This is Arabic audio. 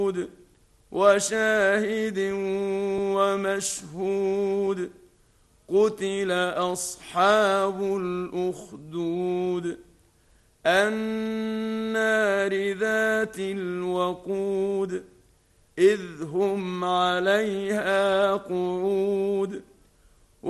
وشاهد ومشهود قتل أصحاب الأخدود النار ذات الوقود إذ هم عليها قعود